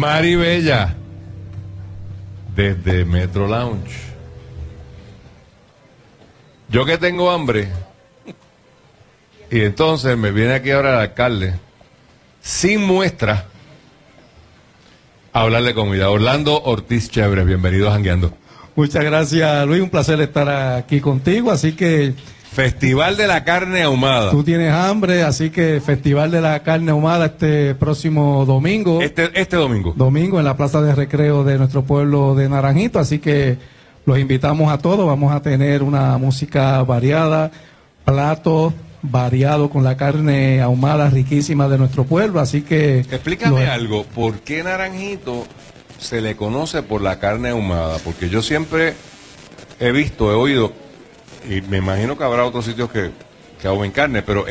Maribella, desde Metro Lounge. Yo que tengo hambre, y entonces me viene aquí ahora el alcalde, sin muestra, a hablar de comida. Orlando Ortiz Chévere, bienvenido a Jangueando. Muchas gracias, Luis, un placer estar aquí contigo, así que... Festival de la Carne Ahumada. Tú tienes hambre, así que Festival de la Carne Ahumada este próximo domingo. Este domingo. Domingo en la Plaza de Recreo de nuestro pueblo de Naranjito, así que los invitamos a todos. Vamos a tener una música variada, platos variados con la carne ahumada riquísima de nuestro pueblo, así que... Explícame algo, ¿por qué Naranjito se le conoce por la carne ahumada? Porque yo siempre he visto, he oído, y me imagino que habrá otros sitios que ahumen carne, pero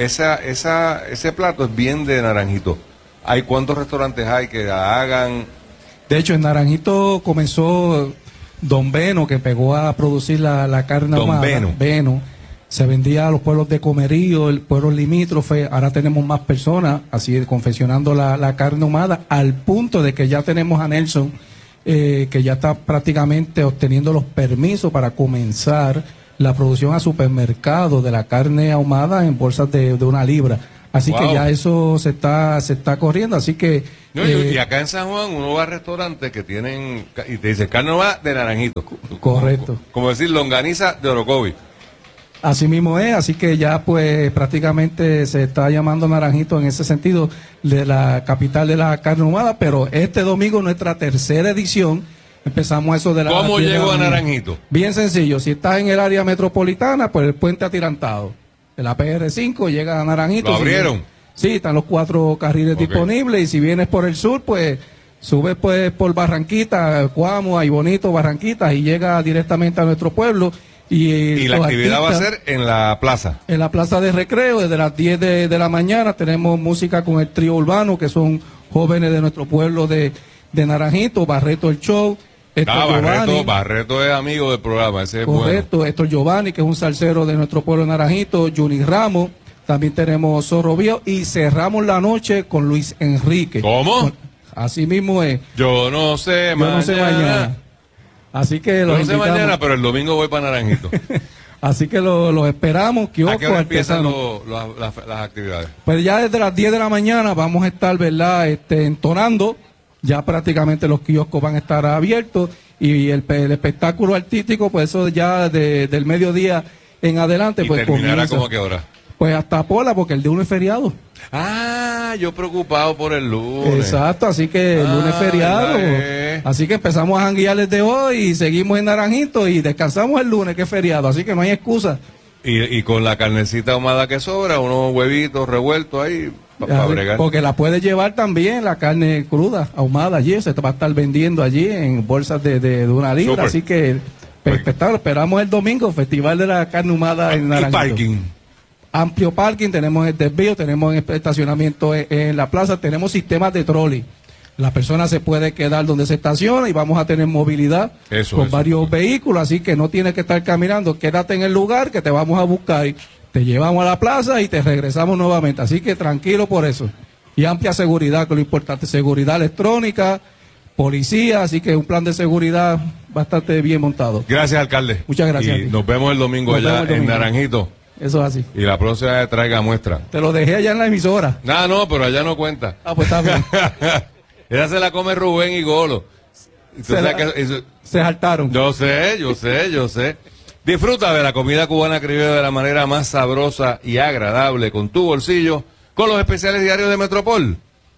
ese plato es bien de Naranjito. ¿Hay cuántos restaurantes hay que la hagan? De hecho, en Naranjito comenzó Don Beno, que pegó a producir la carne ahumada. Beno. Se vendía a los pueblos de Comerío, el pueblo limítrofe. Ahora tenemos más personas así confeccionando la carne ahumada, al punto de que ya tenemos a Nelson, que ya está prácticamente obteniendo los permisos para comenzar la producción a supermercado de la carne ahumada en bolsas de 1 libra. Así que ya eso se está corriendo, así que... y acá en San Juan uno va a restaurantes que tienen, y te dice carne ahumada de Naranjito. Correcto. Como decir longaniza de Orocovi. Así mismo es, así que ya pues prácticamente se está llamando Naranjito en ese sentido de la capital de la carne ahumada, pero este domingo nuestra tercera edición, empezamos eso de la... ¿Cómo llego a Naranjito? Bien sencillo, si estás en el área metropolitana, pues el puente atirantado, de la PR5 llega a Naranjito. ¿Lo abrieron? Sí, están los 4 carriles disponibles, y si vienes por el sur, pues subes pues por Barranquita, Cuamo, ahí bonito, Barranquita, y llega directamente a nuestro pueblo. Y la actividad va a ser en la plaza. En la plaza de recreo, desde las 10 de la mañana tenemos música con el trío urbano, que son jóvenes de nuestro pueblo de Naranjito, Barreto el show. Barreto es amigo del programa, ese es correcto, bueno. Héctor Giovanni, que es un salsero de nuestro pueblo de Naranjito, Juni Ramos, también tenemos Zorro Viejo, y cerramos la noche con Luis Enrique. ¿Cómo? Así mismo es. Yo no sé mañana. Así que no sé mañana, pero el domingo voy para Naranjito. Así que los esperamos. ¿A qué hora empiezan las actividades? Pues ya desde las 10 de la mañana vamos a estar, ¿verdad?, entonando. Ya prácticamente los kioscos van a estar abiertos. Y el espectáculo artístico, pues eso ya del mediodía en adelante. ¿Y pues terminará como a qué hora? Pues hasta Pola, porque el de uno es feriado. Ah, yo preocupado por el lunes. Exacto, así que el lunes es feriado. Así que empezamos a janguear desde hoy y seguimos en Naranjito y descansamos el lunes, que es feriado. Así que no hay excusa. Y con la carnecita ahumada que sobra, unos huevitos revueltos ahí para bregar. Porque la puedes llevar también, la carne cruda, ahumada allí. Se te va a estar vendiendo allí en bolsas de 1 libra. Super. Así que espectacular. Esperamos el domingo, Festival de la Carne Ahumada en Naranjito. ¿Y parking? Amplio parking, tenemos el desvío, tenemos estacionamiento en la plaza, tenemos sistemas de trolley. La persona se puede quedar donde se estaciona y vamos a tener movilidad con varios vehículos, así que no tienes que estar caminando, quédate en el lugar que te vamos a buscar, te llevamos a la plaza y te regresamos nuevamente, así que tranquilo por eso. Y amplia seguridad, que es lo importante, seguridad electrónica, policía, así que un plan de seguridad bastante bien montado. Gracias, alcalde. Muchas gracias. Y nos vemos el domingo allá en Naranjito. Eso es así. Y la próxima vez traiga muestra. Te lo dejé allá en la emisora. No, pero allá no cuenta. Ah, pues está bien. Ella se la come Rubén y Golo. Se saltaron. Yo sé. Disfruta de la comida cubana criolla de la manera más sabrosa y agradable con tu bolsillo, con los especiales diarios de Metropol.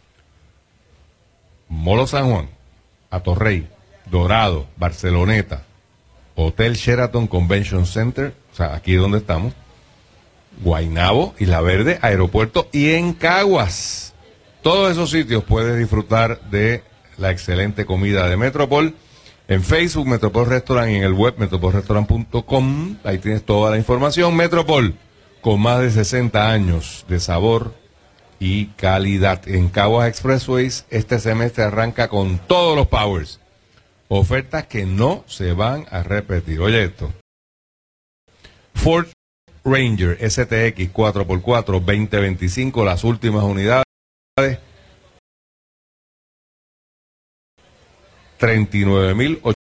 Molo San Juan, Atorrey, Dorado, Barceloneta, Hotel Sheraton Convention Center, o sea, aquí donde estamos, Guaynabo, Isla Verde, Aeropuerto y en Caguas. Todos esos sitios puedes disfrutar de la excelente comida de Metropol. En Facebook, Metropol Restaurant, y en el web metropolrestaurant.com. Ahí tienes toda la información. Metropol, con más de 60 años de sabor y calidad. En Caguas Expressways, este semestre arranca con todos los powers. Ofertas que no se van a repetir. Oye esto. Ford Ranger STX 4x4 2025, las últimas unidades. 39.800